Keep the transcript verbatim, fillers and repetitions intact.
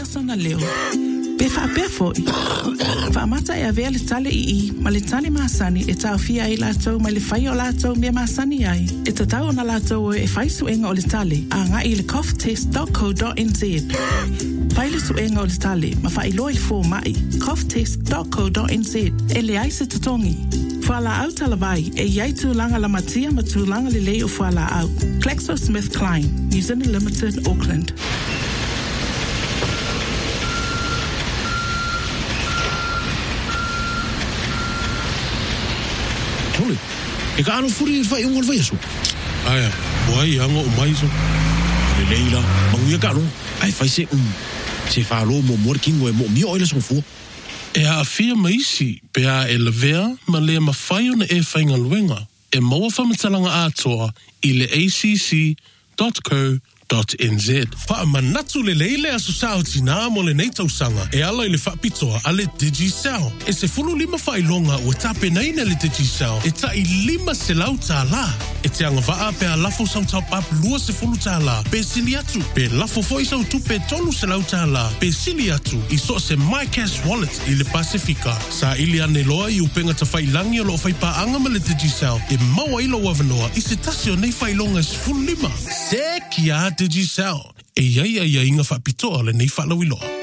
sona leo. Pe fa pefo. Fa mata e avea le tale i ma le tani masani e tau fia i latou ma le fai o latou me masani ai. E ta tau na latou e fai suenga o le tale a nga i le cough test dot co dot n z. Pai le suenga o le tale ma fa i loi fo mai cough test dot co dot n z e le ai se tatongi. Fala au talavai e iai tūlanga la matia ma tūlanga le lei o fala au. GlaxoSmithKline, New Zealand Limited, Auckland. Tole, e ka ano furi fai ungal vai aso. Aya, wai anga o mai so. Le leila, manguia ka no. Ai fai se um. Se fa lo mo morkingo e mo mi oile so fu. E a fia maisi, pe a e levea, ma le ma fai ona e whainga luenga. E maua whamatalanga atoa i le a c c dot co dot n z. Wha manatu le leile aso sao tina mo le nei tausanga. E ala i le whapitoa a le Digicel. E se fulu lima whailonga ua tape naina le Digicel. E ta i lima se lau tā la. E te anga waa pe a lafo sau tau pap lua se fulu tā la. Pe sili atu. Pe lafo foi sau tu pe tolu se lau tā la. Pe sili atu. I so se MyCash Wallet i le Pasifika. Sa ili ane loa i upenga ta whailangi o lo whaipa anga ma le Digicel. E maua ilo wavanoa i se tasio nei whailonga se fulu lima. Se kia Digicel. E iai ai inga whapitoa le nei whalawilo.